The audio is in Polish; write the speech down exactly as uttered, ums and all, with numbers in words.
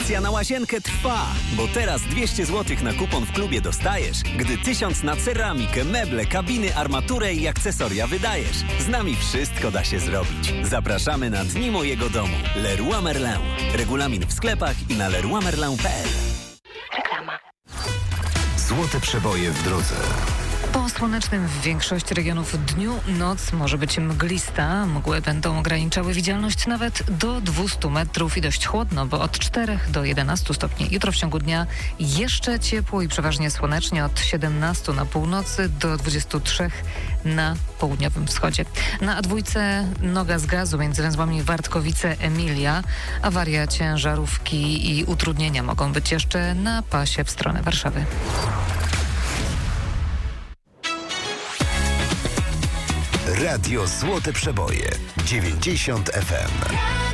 Akcja na łazienkę trwa, bo teraz dwieście złotych na kupon w klubie dostajesz, gdy tysiąc na ceramikę, meble, kabiny, armaturę i akcesoria wydajesz. Z nami wszystko da się zrobić. Zapraszamy na Dni Mojego Domu. Leroy Merlin. Regulamin w sklepach i na leroy merlin kropka p l. Reklama. Złote przeboje w drodze. Po słonecznym w większości regionów dniu noc może być mglista. Mgły będą ograniczały widzialność nawet do dwieście metrów i dość chłodno, bo od czterech do jedenastu stopni. Jutro w ciągu dnia jeszcze ciepło i przeważnie słonecznie od siedemnastu na północy do dwudziestu trzech na południowym wschodzie. Na A dwójce noga z gazu między węzłami Wartkowice-Emilia. Awaria ciężarówki i utrudnienia mogą być jeszcze na pasie w stronę Warszawy. Radio Złote Przeboje dziewięćdziesiąt F M.